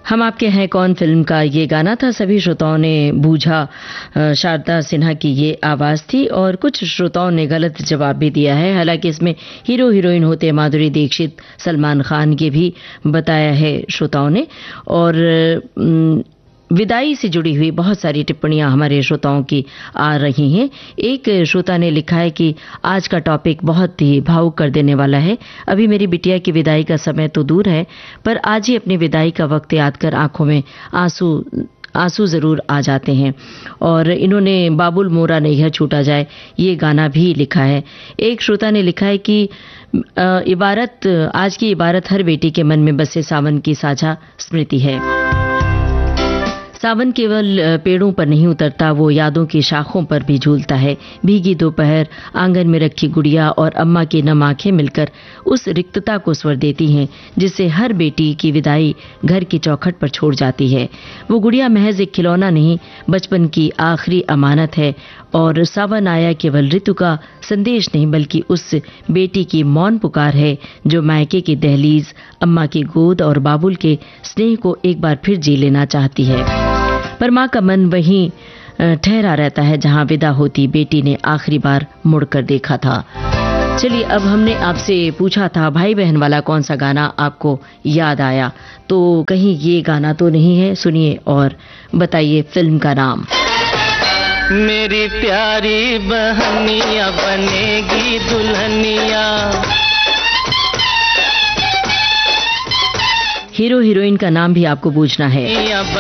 हम आपके हैं कौन फिल्म का ये गाना था। सभी श्रोताओं ने बूझा शारदा सिन्हा की ये आवाज थी और कुछ श्रोताओं ने गलत जवाब भी दिया है। हालांकि इसमें हीरो हीरोइन होते माधुरी दीक्षित, सलमान खान, ये भी बताया है श्रोताओं ने। और विदाई से जुड़ी हुई बहुत सारी टिप्पणियां हमारे श्रोताओं की आ रही हैं। एक श्रोता ने लिखा है कि आज का टॉपिक बहुत ही भावुक कर देने वाला है। अभी मेरी बिटिया की विदाई का समय तो दूर है, पर आज ही अपनी विदाई का वक्त याद कर आंखों में आंसू जरूर आ जाते हैं। और इन्होंने बाबुल मोरा नैया छूटा जाए ये गाना भी लिखा है। एक श्रोता ने लिखा है कि आज की इबारत हर बेटी के मन में बसे सावन की साझा स्मृति है। सावन केवल पेड़ों पर नहीं उतरता, वो यादों की शाखों पर भी झूलता है। भीगी दोपहर, आंगन में रखी गुड़िया और अम्मा की नम आंखें मिलकर उस रिक्तता को स्वर देती हैं जिससे हर बेटी की विदाई घर की चौखट पर छोड़ जाती है। वो गुड़िया महज एक खिलौना नहीं, बचपन की आखिरी अमानत है। और सावन आया केवल ऋतु का संदेश नहीं, बल्कि उस बेटी की मौन पुकार है जो मायके की दहलीज, अम्मा की गोद और बाबुल के स्नेह को एक बार फिर जी लेना चाहती है। पर माँ का मन वहीं ठहरा रहता है जहां विदा होती बेटी ने आखिरी बार मुड़कर देखा था। चलिए, अब हमने आपसे पूछा था भाई बहन वाला कौन सा गाना आपको याद आया, तो कहीं ये गाना तो नहीं है? सुनिए और बताइए फिल्म का नाम। मेरी प्यारी बहनिया बनेगी दुल्हनिया। हीरो हीरोइन का नाम भी आपको पूछना है।